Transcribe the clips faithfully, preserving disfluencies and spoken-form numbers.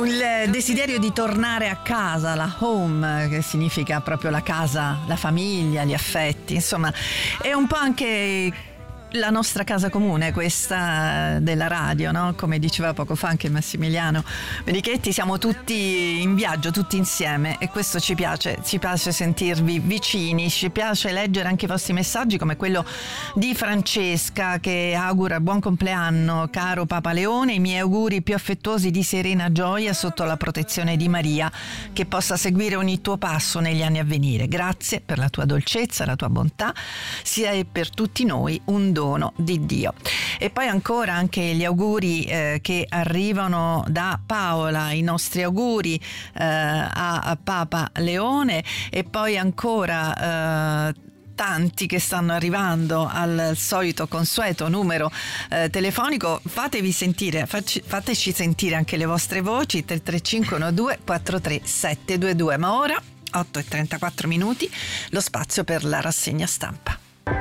Il desiderio di tornare a casa, la home, che significa proprio la casa, la famiglia, gli affetti, insomma, è un po' anche la nostra casa comune, questa della radio, no? Come diceva poco fa anche Massimiliano Menichetti, siamo tutti in viaggio, tutti insieme, e questo ci piace, ci piace sentirvi vicini, ci piace leggere anche i vostri messaggi, come quello di Francesca, che augura buon compleanno caro Papa Leone, i miei auguri più affettuosi di serena gioia sotto la protezione di Maria, che possa seguire ogni tuo passo negli anni a venire. Grazie per la tua dolcezza, la tua bontà, sia per tutti noi un dono di Dio. E poi ancora anche gli auguri eh, che arrivano da Paola, i nostri auguri eh, a, a Papa Leone, e poi ancora eh, tanti che stanno arrivando al solito consueto numero eh, telefonico. Fatevi sentire, facci, fateci sentire anche le vostre voci, tre tre cinque uno due quattro tre sette due due. Ma ora otto e trentaquattro minuti, lo spazio per la rassegna stampa.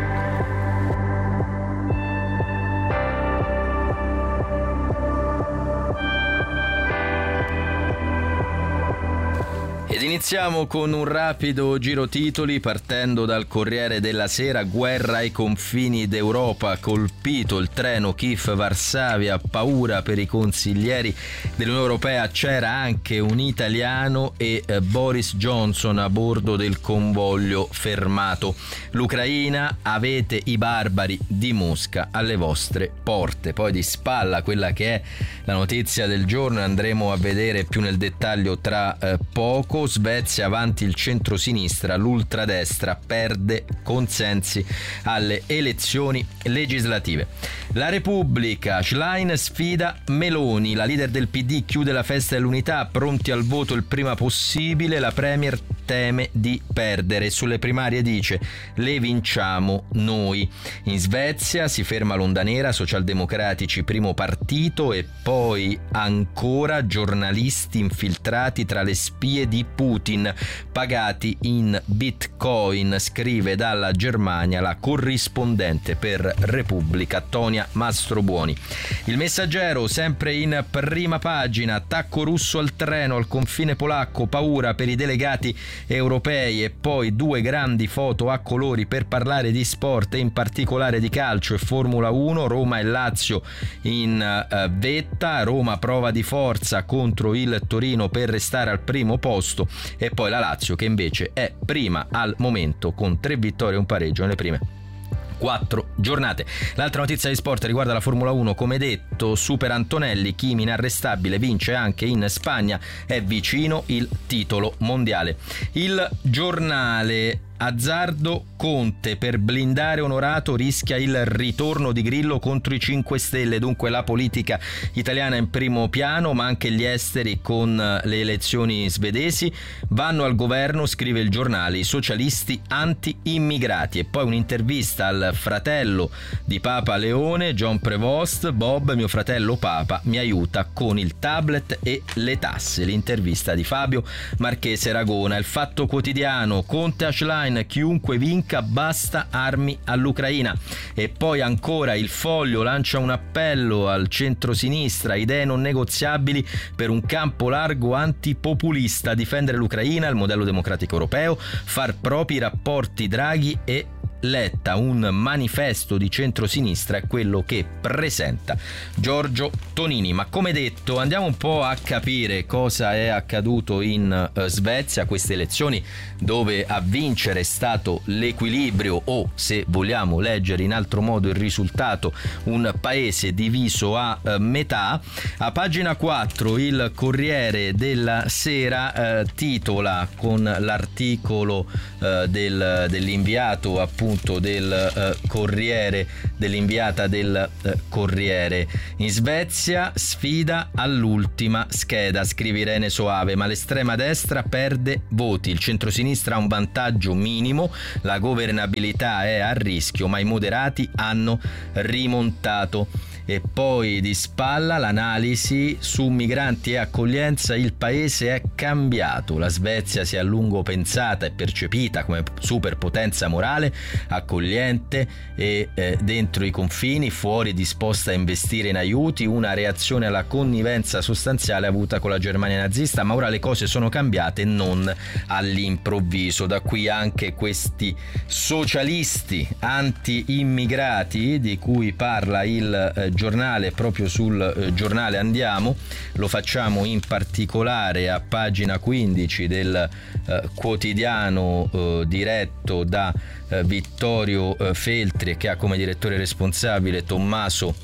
Ed iniziamo con un rapido giro titoli partendo dal Corriere della Sera. Guerra ai confini d'Europa, colpito il treno Kiev-Varsavia, paura per i consiglieri dell'Unione Europea, c'era anche un italiano e eh, Boris Johnson a bordo del convoglio fermato. L'Ucraina, avete i barbari di Mosca alle vostre porte. Poi di spalla quella che è la notizia del giorno, andremo a vedere più nel dettaglio tra eh, poco. Svezia avanti il centro-sinistra, l'ultradestra perde consensi alle elezioni legislative. La Repubblica, Schlein sfida Meloni, la leader del P D chiude la festa dell'unità, pronti al voto il prima possibile, la premier teme di perdere, sulle primarie dice le vinciamo noi. In Svezia si ferma l'onda nera, socialdemocratici primo partito, e poi ancora giornalisti infiltrati tra le spie di Putin, pagati in bitcoin, scrive dalla Germania la corrispondente per Repubblica Tonia Mastrobuoni. Il Messaggero, sempre in prima pagina, attacco russo al treno al confine polacco, paura per i delegati europei, e poi due grandi foto a colori per parlare di sport e in particolare di calcio e Formula uno. Roma e Lazio in uh, vetta, Roma prova di forza contro il Torino per restare al primo posto, e poi la Lazio che invece è prima al momento con tre vittorie e un pareggio nelle prime quattro giornate. L'altra notizia di sport riguarda la Formula uno, come detto, Super Antonelli, Kimi inarrestabile, vince anche in Spagna, è vicino il titolo mondiale. Il Giornale, azzardo Conte, per blindare Onorato rischia il ritorno di Grillo contro i cinque Stelle, dunque la politica italiana in primo piano, ma anche gli esteri con le elezioni svedesi. Vanno al governo, scrive il Giornale, i socialisti anti-immigrati. E poi un'intervista al fratello di Papa Leone, John Prevost, Bob, mio fratello Papa, mi aiuta con il tablet e le tasse. L'intervista di Fabio Marchese Ragona. Il Fatto Quotidiano, Conte a Schlein, chiunque vinca basta armi all'Ucraina. E poi ancora il Foglio lancia un appello al centro-sinistra, idee non negoziabili per un campo largo antipopulista, difendere l'Ucraina, il modello democratico europeo, far propri i rapporti Draghi e Letta. Un manifesto di centrosinistra è quello che presenta Giorgio Tonini. Ma come detto, andiamo un po' a capire cosa è accaduto in uh, Svezia, queste elezioni dove a vincere è stato l'equilibrio, o se vogliamo leggere in altro modo il risultato, un paese diviso a uh, metà. A pagina quattro il Corriere della Sera uh, titola con l'articolo uh, del, dell'inviato appunto del uh, Corriere, dell'inviata del uh, Corriere: in Svezia sfida all'ultima scheda, scrive Irene Soave, ma l'estrema destra perde voti, il centrosinistra ha un vantaggio minimo, la governabilità è a rischio, ma i moderati hanno rimontato. E poi di spalla l'analisi su migranti e accoglienza: il paese è cambiato, la Svezia si è a lungo pensata e percepita come superpotenza morale, accogliente e eh, dentro i confini, fuori disposta a investire in aiuti, una reazione alla connivenza sostanziale avuta con la Germania nazista, ma ora le cose sono cambiate non all'improvviso. Da qui anche questi socialisti anti-immigrati di cui parla il eh, giornale proprio sul eh, giornale Andiamo. Lo facciamo in particolare a pagina quindici del eh, quotidiano eh, diretto da eh, Vittorio eh, Feltri, che ha come direttore responsabile Tommaso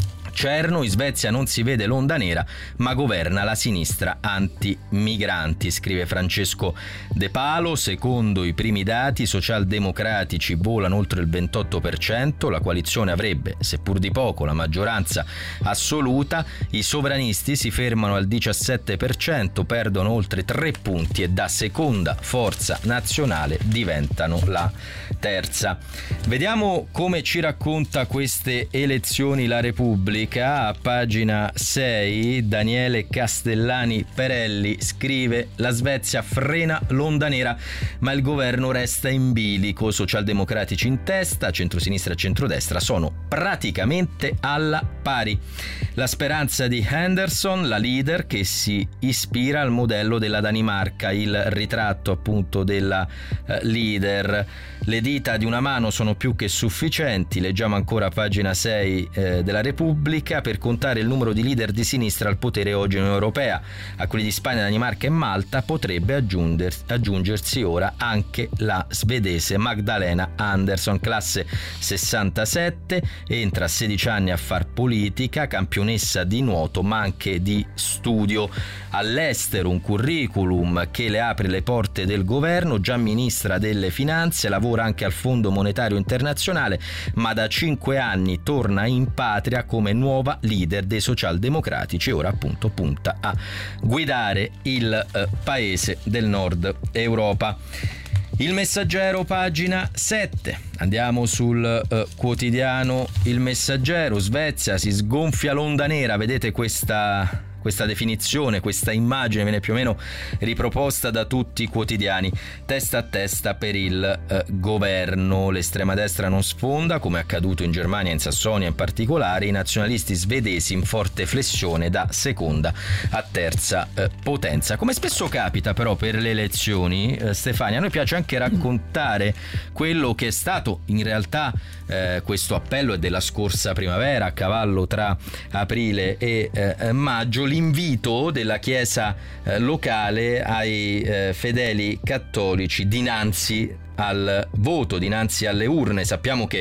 Cerno. In Svezia non si vede l'onda nera, ma governa la sinistra anti-migranti, scrive Francesco De Palo. Secondo i primi dati, i socialdemocratici volano oltre il ventotto per cento, la coalizione avrebbe, seppur di poco, la maggioranza assoluta, i sovranisti si fermano al diciassette per cento, perdono oltre tre punti e da seconda forza nazionale diventano la terza. Vediamo come ci racconta queste elezioni la Repubblica. A pagina sei Daniele Castellani Perelli scrive: la Svezia frena l'onda nera, ma il governo resta in bilico, socialdemocratici in testa, centrosinistra e centrodestra sono praticamente alla pari. La speranza di Henderson, la leader che si ispira al modello della Danimarca, il ritratto appunto della eh, leader. Le dita di una mano sono più che sufficienti, leggiamo ancora a pagina sei eh, della Repubblica, per contare il numero di leader di sinistra al potere oggi in Unione Europea. A quelli di Spagna, Danimarca e Malta potrebbe aggiungersi, aggiungersi ora anche la svedese Magdalena Andersson, classe sessantasette, entra a sedici anni a far politica, campionessa di nuoto ma anche di studio. All'estero un curriculum che le apre le porte del governo, già ministra delle finanze, lavora anche al Fondo Monetario Internazionale, ma da cinque anni torna in patria come nuova leader dei socialdemocratici e ora appunto punta a guidare il eh, paese del nord Europa. Il Messaggero, pagina sette. Andiamo sul eh, quotidiano Il Messaggero. Svezia, si sgonfia l'onda nera. Vedete questa questa definizione, questa immagine viene più o meno riproposta da tutti i quotidiani. Testa a testa per il eh, governo. L'estrema destra non sfonda, come è accaduto in Germania, in Sassonia in particolare. I nazionalisti svedesi in forte flessione da seconda a terza eh, potenza. Come spesso capita però per le elezioni, eh, Stefania, a noi piace anche raccontare quello che è stato in realtà eh, questo appello è della scorsa primavera, a cavallo tra aprile e eh, maggio, l'invito della Chiesa eh, locale ai eh, fedeli cattolici dinanzi al voto, dinanzi alle urne. Sappiamo che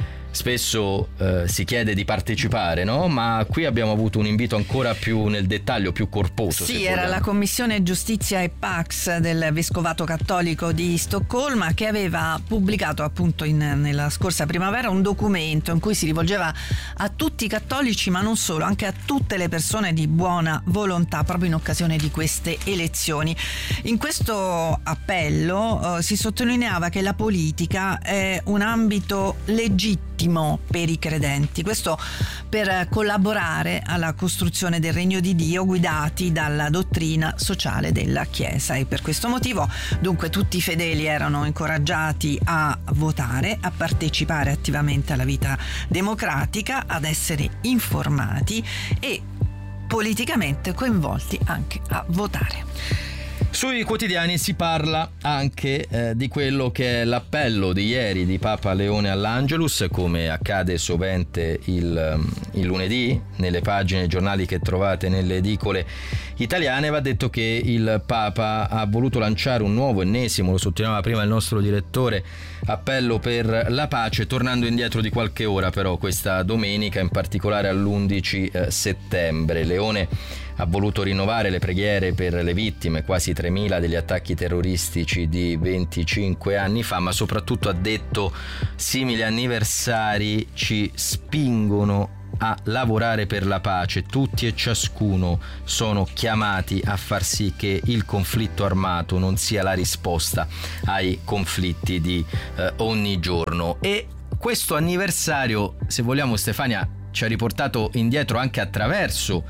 spesso eh, si chiede di partecipare, no? Ma qui abbiamo avuto un invito ancora più nel dettaglio, più corposo. Sì, era la Commissione Giustizia e Pax del Vescovato Cattolico di Stoccolma che aveva pubblicato appunto in, nella scorsa primavera un documento in cui si rivolgeva a tutti i cattolici, ma non solo, anche a tutte le persone di buona volontà proprio in occasione di queste elezioni. In questo appello eh, si sottolineava che la politica è un ambito legittimo per i credenti, questo per collaborare alla costruzione del regno di Dio guidati dalla dottrina sociale della Chiesa, e per questo motivo dunque tutti i fedeli erano incoraggiati a votare, a partecipare attivamente alla vita democratica, ad essere informati e politicamente coinvolti anche a votare. Sui quotidiani si parla anche eh, di quello che è l'appello di ieri di Papa Leone all'Angelus, come accade sovente il, il lunedì nelle pagine dei giornali che trovate nelle edicole italiane. Va detto che il Papa ha voluto lanciare un nuovo, ennesimo, lo sottolineava prima il nostro direttore, appello per la pace, tornando indietro di qualche ora però questa domenica, in particolare all'undici eh, settembre. Leone ha voluto rinnovare le preghiere per le vittime, quasi tremila, degli attacchi terroristici di venticinque anni fa, ma soprattutto ha detto: simili anniversari ci spingono a lavorare per la pace, tutti e ciascuno sono chiamati a far sì che il conflitto armato non sia la risposta ai conflitti di eh, ogni giorno. E questo anniversario, se vogliamo, Stefania, ci ha riportato indietro anche attraverso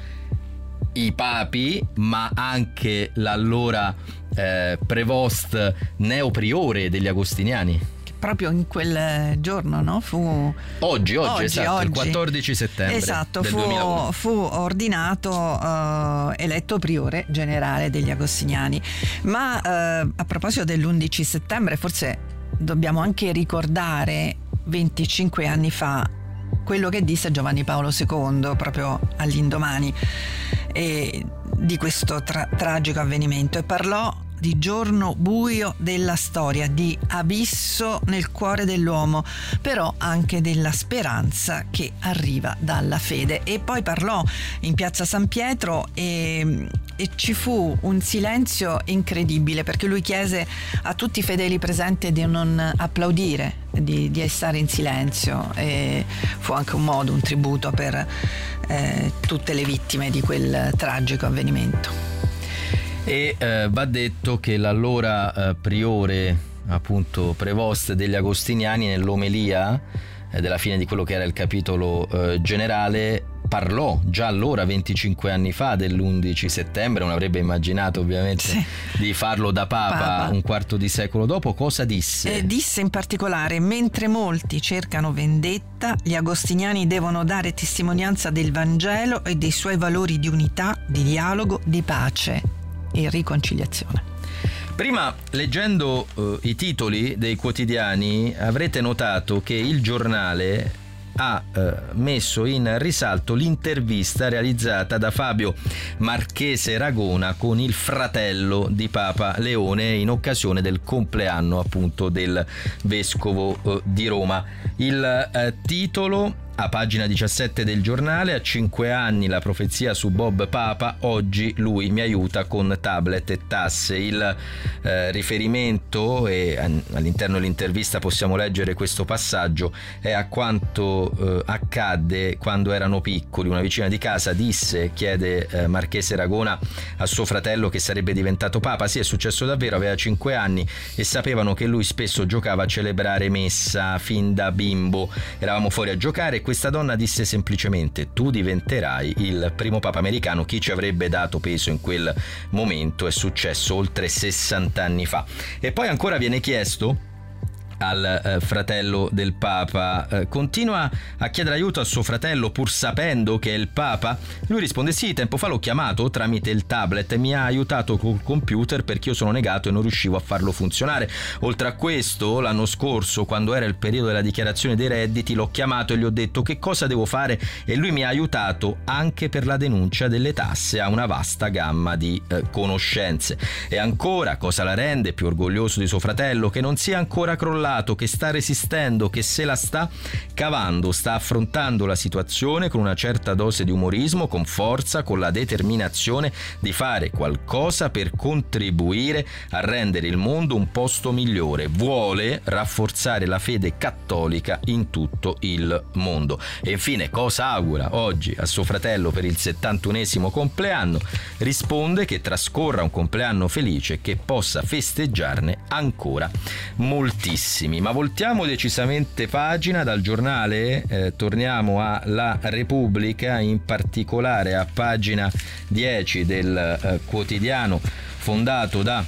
i papi, ma anche l'allora eh, prevost neopriore degli agostiniani. Proprio in quel giorno, no? Fu oggi, oggi, oggi esatto, oggi. il quattordici settembre esatto, del fu, duemilauno. fu ordinato, uh, eletto priore generale degli agostiniani. Ma uh, a proposito dell'undici settembre, forse dobbiamo anche ricordare venticinque anni fa quello che disse Giovanni Paolo secondo proprio all'indomani e di questo tra- tragico avvenimento, e parlò di giorno buio della storia, di abisso nel cuore dell'uomo, però anche della speranza che arriva dalla fede. E poi parlò in piazza San Pietro e, e ci fu un silenzio incredibile, perché lui chiese a tutti i fedeli presenti di non applaudire, di, di stare in silenzio, e fu anche un modo, un tributo per eh, tutte le vittime di quel tragico avvenimento. E eh, va detto che l'allora eh, priore, appunto prevost degli agostiniani, nell'omelia eh, della fine di quello che era il capitolo eh, generale, parlò già allora, venticinque anni fa, dell'undici settembre. Non avrebbe immaginato ovviamente sì. di farlo da papa, papa un quarto di secolo dopo. Cosa disse? Eh, disse in particolare: mentre molti cercano vendetta, gli agostiniani devono dare testimonianza del Vangelo e dei suoi valori di unità, di dialogo, di pace e riconciliazione. Prima, leggendo uh, i titoli dei quotidiani, avrete notato che il giornale ha uh, messo in risalto l'intervista realizzata da Fabio Marchese Ragona con il fratello di Papa Leone in occasione del compleanno appunto del vescovo uh, di Roma. Il uh, titolo, a pagina diciassette del giornale: a cinque anni la profezia su Bob Papa, oggi lui mi aiuta con tablet e tasse. Il eh, riferimento, e all'interno dell'intervista possiamo leggere questo passaggio, è a quanto eh, accadde quando erano piccoli. Una vicina di casa disse, chiede eh, Marchese Ragona a suo fratello, che sarebbe diventato Papa. Sì, è successo davvero, aveva cinque anni e sapevano che lui spesso giocava a celebrare messa fin da bimbo. Eravamo fuori a giocare, questa donna disse semplicemente: tu diventerai il primo papa americano. Chi ci avrebbe dato peso in quel momento? È successo oltre sessanta anni fa. E poi ancora viene chiesto al eh, fratello del Papa, eh, continua a chiedere aiuto a suo fratello pur sapendo che è il Papa. Lui risponde: sì, tempo fa l'ho chiamato tramite il tablet e mi ha aiutato col computer perché io sono negato e non riuscivo a farlo funzionare. Oltre a questo, l'anno scorso, quando era il periodo della dichiarazione dei redditi, l'ho chiamato e gli ho detto che cosa devo fare e lui mi ha aiutato anche per la denuncia delle tasse. Ha una vasta gamma di eh, conoscenze. E ancora, cosa la rende più orgoglioso di suo fratello? Che non sia ancora crollato, che sta resistendo, che se la sta cavando, sta affrontando la situazione con una certa dose di umorismo, con forza, con la determinazione di fare qualcosa per contribuire a rendere il mondo un posto migliore. Vuole rafforzare la fede cattolica in tutto il mondo. E infine, cosa augura oggi a suo fratello per il settantunesimo compleanno? Risponde che trascorra un compleanno felice, che possa festeggiarne ancora moltissimi. Ma voltiamo decisamente pagina dal giornale, eh, torniamo alla Repubblica, in particolare a pagina dieci del eh, quotidiano fondato da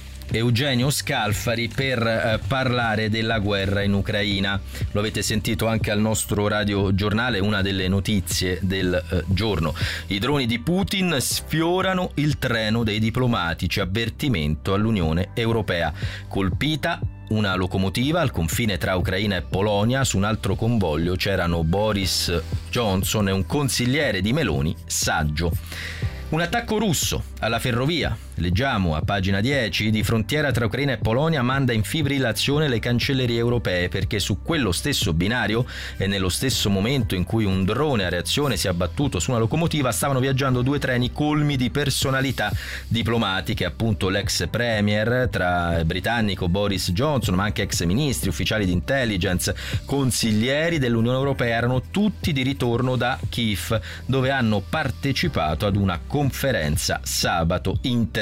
Eugenio Scalfari, per eh, parlare della guerra in Ucraina. Lo avete sentito anche al nostro radiogiornale, una delle notizie del eh, giorno. I droni di Putin sfiorano il treno dei diplomatici, avvertimento all'Unione Europea. Colpita una locomotiva al confine tra Ucraina e Polonia. Su un altro convoglio c'erano Boris Johnson e un consigliere di Meloni, saggio. Un attacco russo alla ferrovia, leggiamo a pagina dieci, di frontiera tra Ucraina e Polonia, manda in fibrillazione le cancellerie europee, perché su quello stesso binario e nello stesso momento in cui un drone a reazione si è abbattuto su una locomotiva stavano viaggiando due treni colmi di personalità diplomatiche, appunto l'ex premier tra britannico Boris Johnson, ma anche ex ministri, ufficiali di intelligence, consiglieri dell'Unione Europea. Erano tutti di ritorno da Kiev, dove hanno partecipato ad una conferenza sabato internazionale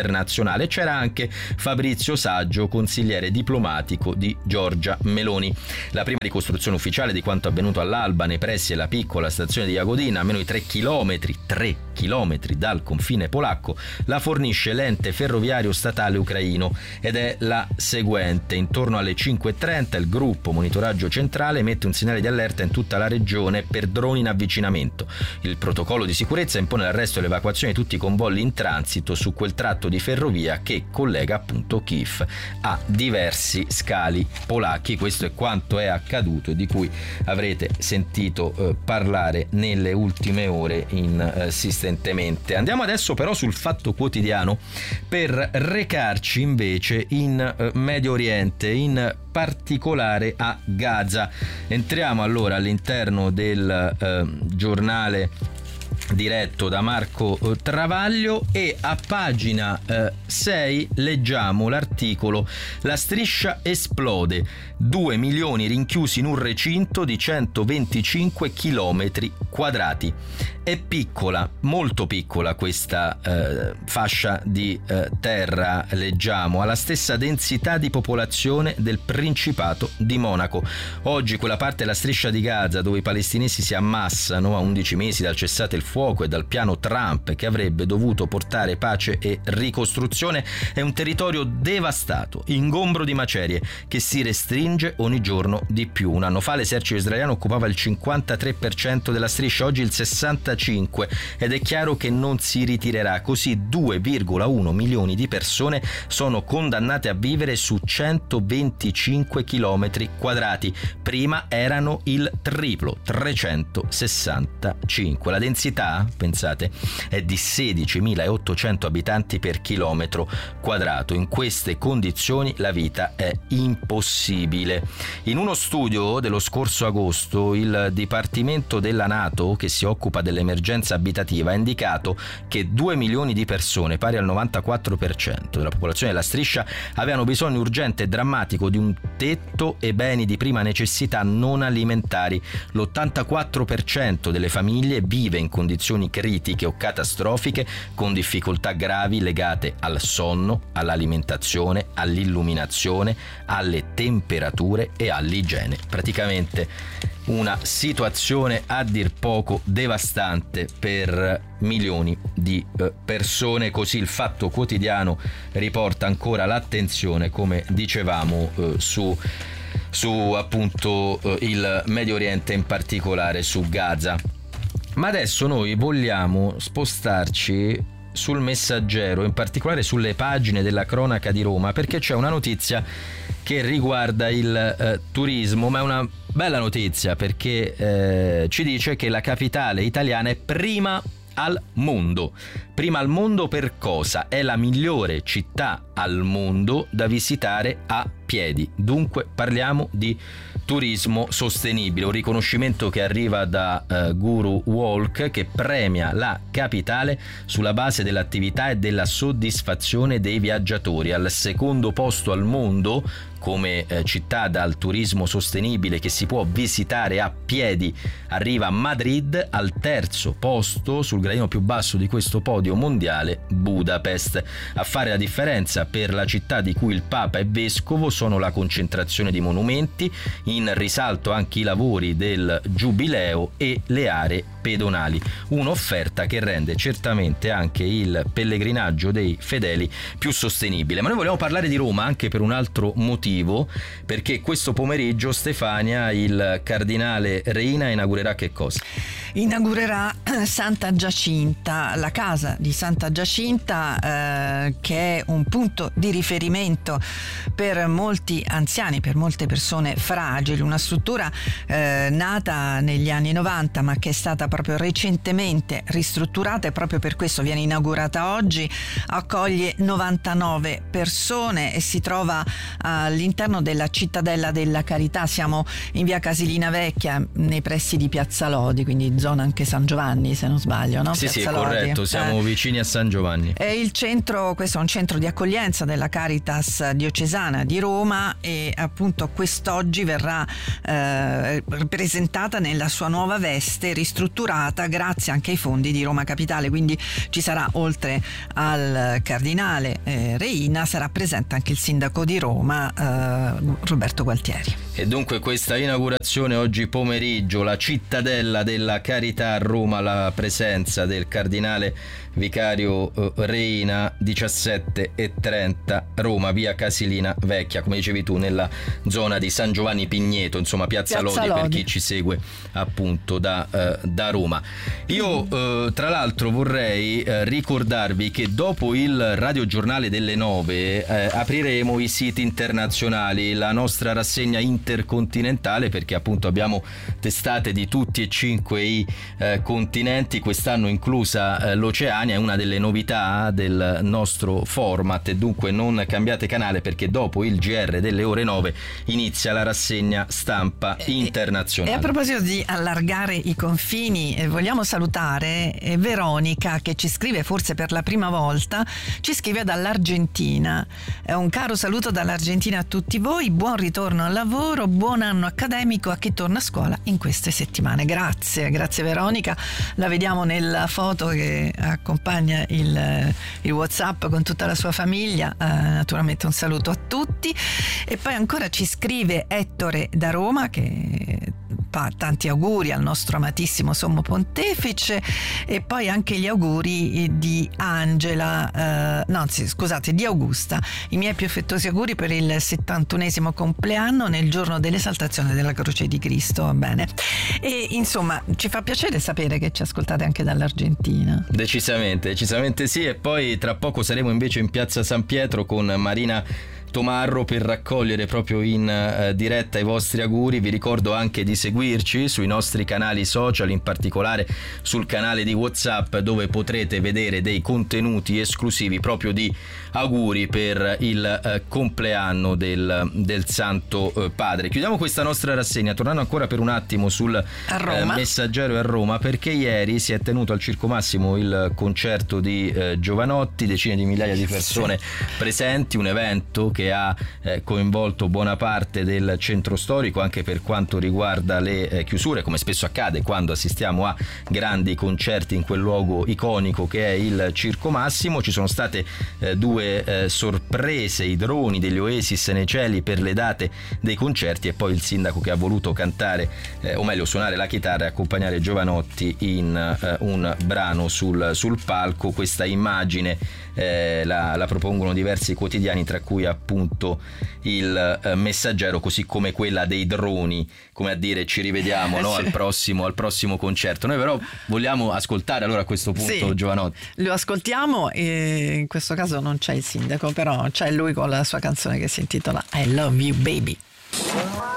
internazionale. C'era anche Fabrizio Saggio, consigliere diplomatico di Giorgia Meloni. La prima ricostruzione ufficiale di quanto avvenuto all'alba nei pressi della piccola stazione di Jagodina, a meno di tre chilometri, tre chilometri dal confine polacco, la fornisce l'ente ferroviario statale ucraino ed è la seguente: intorno alle cinque e trenta il gruppo monitoraggio centrale emette un segnale di allerta in tutta la regione per droni in avvicinamento. Il protocollo di sicurezza impone l'arresto e l'evacuazione di tutti i convogli in transito su quel tratto di ferrovia che collega appunto Kiev a diversi scali polacchi. Questo è quanto è accaduto e di cui avrete sentito eh, parlare nelle ultime ore insistentemente. Andiamo adesso però sul Fatto Quotidiano per recarci invece in eh, Medio Oriente, in particolare a Gaza. Entriamo allora all'interno del eh, giornale diretto da Marco Travaglio e a pagina eh, sei leggiamo l'articolo "La striscia esplode, due milioni rinchiusi in un recinto di centoventicinque chilometri quadrati". È piccola, molto piccola questa eh, fascia di eh, terra, leggiamo, ha la stessa densità di popolazione del Principato di Monaco. Oggi quella parte della striscia di Gaza dove i palestinesi si ammassano a undici mesi dal cessate il fuoco e dal piano Trump che avrebbe dovuto portare pace e ricostruzione è un territorio devastato, ingombro di macerie che si restringe ogni giorno di più. Un anno fa l'esercito israeliano occupava il cinquantatré per cento della striscia, oggi il sessantacinque per cento, ed è chiaro che non si ritirerà. Così due virgola uno milioni di persone sono condannate a vivere su centoventicinque chilometri quadrati. Prima erano il triplo, trecentosessantacinque. La densità, pensate, è di sedicimilaottocento abitanti per chilometro quadrato. In queste condizioni la vita è impossibile. In uno studio dello scorso agosto il Dipartimento della NATO che si occupa dell'emergenza abitativa ha indicato che due milioni di persone, pari al novantaquattro per cento della popolazione della striscia, avevano bisogno urgente e drammatico di un tetto e beni di prima necessità non alimentari. L'ottantaquattro per cento delle famiglie vive in condizioni critiche o catastrofiche, con difficoltà gravi legate al sonno, all'alimentazione, all'illuminazione, alle temperature e all'igiene. Praticamente una situazione a dir poco devastante per milioni di eh, persone. Così il Fatto Quotidiano riporta ancora l'attenzione, come dicevamo, eh, su su appunto eh, il Medio Oriente, in particolare su Gaza. Ma adesso noi vogliamo spostarci sul Messaggero, in particolare sulle pagine della Cronaca di Roma, perché c'è una notizia che riguarda il eh, turismo, ma è una bella notizia perché eh, ci dice che la capitale italiana è prima al mondo. Prima al mondo per cosa? È la migliore città al mondo da visitare a piedi. Dunque parliamo di turismo sostenibile, un riconoscimento che arriva da uh, Guru Walk, che premia la capitale sulla base dell'attività e della soddisfazione dei viaggiatori. Al secondo posto al mondo come eh, città dal turismo sostenibile che si può visitare a piedi arriva Madrid. Al terzo posto, sul gradino più basso di questo podio mondiale, Budapest. A fare la differenza per la città di cui il Papa è vescovo sono la concentrazione di monumenti, in risalto anche i lavori del Giubileo e le aree pedonali. Un'offerta che rende certamente anche il pellegrinaggio dei fedeli più sostenibile. Ma noi vogliamo parlare di Roma anche per un altro motivo, perché questo pomeriggio, Stefania, il cardinale Reina inaugurerà che cosa? Inaugurerà Santa Giacinta, la casa di Santa Giacinta, eh, che è un punto di riferimento per molti anziani, per molte persone fragili, una struttura eh, nata negli anni novanta ma che è stata proprio recentemente ristrutturata e proprio per questo viene inaugurata oggi. Accoglie novantanove persone e si trova all'interno della Cittadella della Carità. Siamo in via Casilina Vecchia, nei pressi di Piazza Lodi, quindi zona anche San Giovanni, se non sbaglio, no? Sì, Piazza sì, è Lodi. corretto, siamo eh. vicini a San Giovanni. È il centro, questo è un centro di accoglienza presenza della Caritas diocesana di Roma, e appunto quest'oggi verrà eh, presentata nella sua nuova veste ristrutturata grazie anche ai fondi di Roma Capitale. Quindi ci sarà, oltre al cardinale eh, Reina, sarà presente anche il sindaco di Roma eh, Roberto Gualtieri. E dunque questa inaugurazione oggi pomeriggio, la cittadella della Carità a Roma, la presenza del cardinale vicario eh, Reina, diciassette e trenta Roma, via Casilina Vecchia, come dicevi tu, nella zona di San Giovanni Pigneto, insomma Piazza, Piazza Lodi, Lodi, per chi ci segue appunto da, eh, da Roma. Io eh, tra l'altro vorrei eh, ricordarvi che dopo il radiogiornale delle nove eh, apriremo i siti internazionali, la nostra rassegna intercontinentale, perché appunto abbiamo testate di tutti e cinque i eh, continenti, quest'anno inclusa eh, l'Oceania. È una delle novità del nostro format, e dunque non cambiate canale, perché dopo il G R delle ore nove inizia la rassegna stampa internazionale. E a proposito di allargare i confini, eh, vogliamo salutare eh, Veronica, che ci scrive forse per la prima volta, ci scrive dall'Argentina. È un caro saluto dall'Argentina a tutti voi, buon ritorno al lavoro, buon anno accademico a chi torna a scuola in queste settimane. Grazie, grazie Veronica, la vediamo nella foto che accompagna il, il WhatsApp con tutta la sua famiglia. Eh, naturalmente un saluto a tutti. E poi ancora ci scrive Ettore da Roma, che fa tanti auguri al nostro amatissimo Sommo Pontefice, e poi anche gli auguri di Angela, eh, no anzi scusate, di Augusta, i miei più affettuosi auguri per il settantunesimo compleanno nel giorno dell'esaltazione della Croce di Cristo. Va bene, e insomma ci fa piacere sapere che ci ascoltate anche dall'Argentina. Decisamente, decisamente sì. E poi tra poco saremo invece in Piazza San Pietro con Marina Tomarro per raccogliere proprio in eh, diretta i vostri auguri. Vi ricordo anche di seguirci sui nostri canali social, in particolare sul canale di WhatsApp, dove potrete vedere dei contenuti esclusivi proprio di auguri per il eh, compleanno del, del Santo eh, Padre. Chiudiamo questa nostra rassegna tornando ancora per un attimo sul eh, Messaggero e a Roma, perché ieri si è tenuto al Circo Massimo il concerto di eh, Jovanotti, decine di migliaia di persone presenti, un evento che ha eh, coinvolto buona parte del centro storico, anche per quanto riguarda le eh, chiusure, come spesso accade quando assistiamo a grandi concerti in quel luogo iconico che è il Circo Massimo. Ci sono state eh, due eh, sorprese, i droni degli Oasis nei cieli per le date dei concerti, e poi il sindaco che ha voluto cantare eh, o meglio suonare la chitarra e accompagnare Jovanotti in eh, un brano sul, sul palco. Questa immagine eh, la, la propongono diversi quotidiani, tra cui appunto il eh, Messaggero, così come quella dei droni, come a dire ci rivediamo, no? al, prossimo, al prossimo concerto. Noi però vogliamo ascoltare allora a questo punto sì, Jovanotti. Lo ascoltiamo, e in questo caso non c'è il sindaco, però c'è lui con la sua canzone che si intitola I Love You Baby.